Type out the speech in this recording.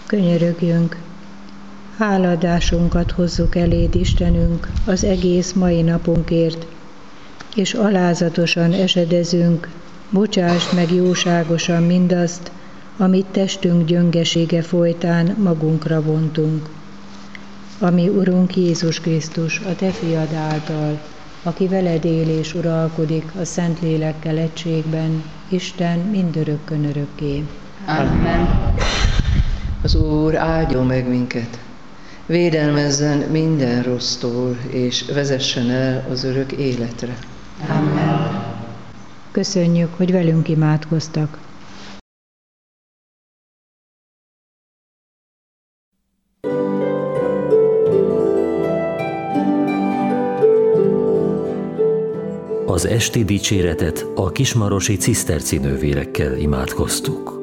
Könyörögjünk! Háladásunkat hozzuk eléd, Istenünk, az egész mai napunkért, és alázatosan esedezünk, bocsásd meg jóságosan mindazt, amit testünk gyöngesége folytán magunkra vontunk. Ami Urunk Jézus Krisztus, a Te fiad által, aki veled él és uralkodik a Szentlélekkel egységben, Isten mindörökkön örökké. Amen. Az Úr áldjon meg minket, védelmezzen minden rossztól, és vezessen el az örök életre. Amen. Köszönjük, hogy velünk imádkoztak. Az esti dicséretet a kismarosi ciszterci nővérekkel imádkoztuk.